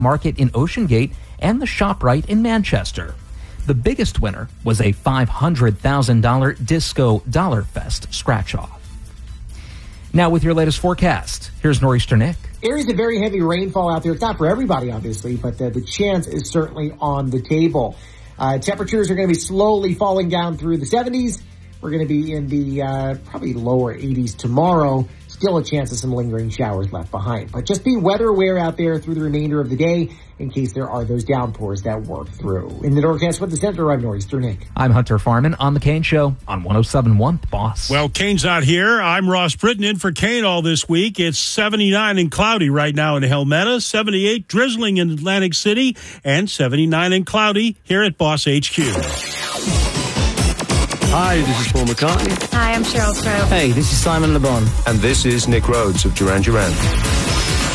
Market in Ocean Gate and the ShopRite in Manchester. The biggest winner was a $500,000 Disco Dollar Fest scratch-off. Now with your latest forecast, here's Nor'easter Nick. Areas of very heavy rainfall out there. It's not for everybody, obviously, but the chance is certainly on the table. Temperatures are going to be slowly falling down through the 70s. We're going to be in the probably lower 80s tomorrow. Still a chance of some lingering showers left behind. But just be weather aware out there through the remainder of the day in case there are those downpours that work through. In the Northcast with the Center, I'm Nor'easter Nick. I'm Hunter Farman on The Kane Show on 107.1 The Boss. Well, Kane's not here. I'm Ross Britton in for Kane all this week. It's 79 and cloudy right now in Helmetta, 78 drizzling in Atlantic City, and 79 and cloudy here at Boss HQ. Hi, this is Paul McCartney. Hi, I'm Cheryl Crow. Hey, this is Simon Le Bon. And this is Nick Rhodes of Duran Duran.